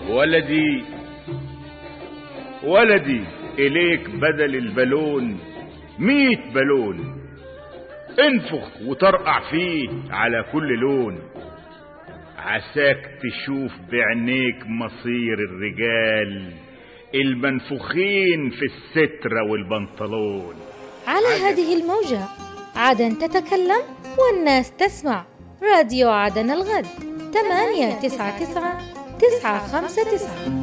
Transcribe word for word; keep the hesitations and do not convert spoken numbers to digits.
ولدي ولدي إليك بدل البالون ميت بالون، انفخ وطرقع فيه على كل لون، عساك تشوف بعينيك مصير الرجال المنفوخين في السترة والبنطلون. على هذه الموجة عدن تتكلم والناس تسمع. راديو عدن الغد ثمانية تسعة تسعة تسعة خمسة تسعة.